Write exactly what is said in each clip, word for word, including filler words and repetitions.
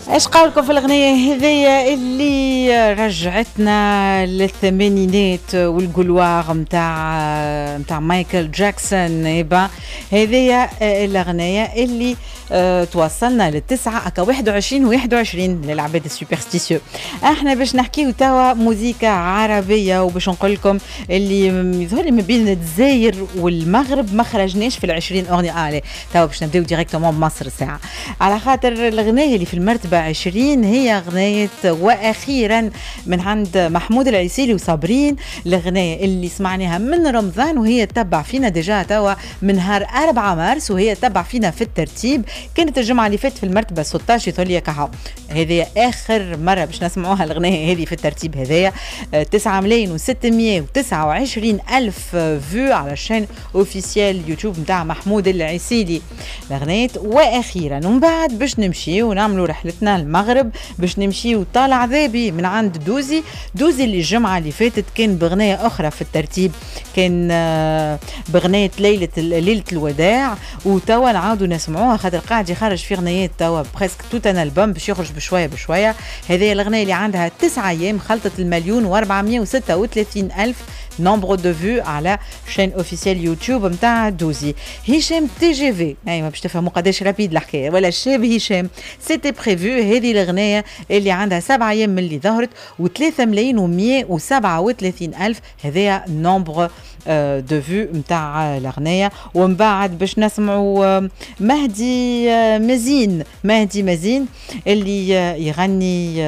ايش قولكم في الاغنيه هذيا اللي رجعتنا للثمانينات والجلوار متاع متاع مايكل جاكسون؟ يبا هذيا الاغنيه اللي أه توصلنا للتسعة اكا واحد وعشرين واحد وعشرين للعباد السوبرستيسيو. احنا باش نحكيو توا موزيكا عربيه، وباش نقول لكم اللي يظهر لي ما بين الجزائر والمغرب ما خرجناش في العشرين اغنيه الي. توا باش نبداو ديريكتومون بمصر ساعه، على خاطر الاغنيه اللي في المرتبه عشرين هي اغنيه واخيرا من عند محمود العسيلي وصابرين، الاغنيه اللي سمعناها من رمضان وهي تتبع فينا ديجا توا من نهار أربعة مارس، وهي تتبع فينا في الترتيب. كانت الجمعه اللي فاتت في المرتبه ستة عشر ثوليا كهو. هذه اخر مره باش نسمعوها الاغنيه هذه في الترتيب هذايا. تسعة ملايين وستمية وتسعة وعشرين الف فيو على الشين اوفيسيال يوتيوب نتاع محمود العسيلي الاغنيه واخيرا. ومن بعد باش نمشي ونعملوا رحلتنا المغرب، باش نمشي وطالع عذابي من عند دوزي. دوزي اللي الجمعه اللي فاتت كان باغنيه اخرى في الترتيب، كان باغنيه ليله ليله الوداع، وتوا نعاودوا نسمعوها خاطر قاعد يخرج في اغنيات توا بريسك توت ان البوم باش يخرج بشويه بشويه. هذه الاغنيه اللي عندها تسعة ايام خلطت المليون وأربعمية وستة وثلاثين الف نومبر دو فيو على شين اوفيسيال يوتيوب نتاع دوزي. هشام تي جي في، اي ما باش تفهموا قداش رابيد الحكايه، ولا الشاب هشام سيتي بريفو. هذه الاغنيه اللي عندها سبعة ايام من اللي ظهرت وثلاثة ملايين ومية وسبعة وثلاثين الف، هذايا نومبر دو فيو نتاع الاغنيه. ومن بعد باش نسمعوا مهدي مزين، مهدي مزين اللي يغني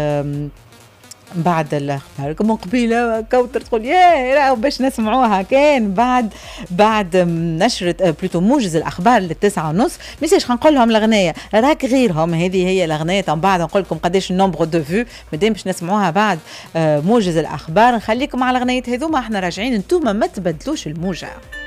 بعد الاخبار من قبيله كوتر تقول يا راهو باش نسمعوها كان بعد بعد نشره بلوتو موجز الاخبار للتسعة ونص. ميساج نقول لهم الاغنيه راك غيرهم، هذه هي الاغنيه. من بعد نقول لكم قداش النومبر دو فيو مادام باش نسمعوها بعد موجز الاخبار. نخليكم على الاغنيه هذوما، احنا راجعين انتوما ما تبدلوش الموجه.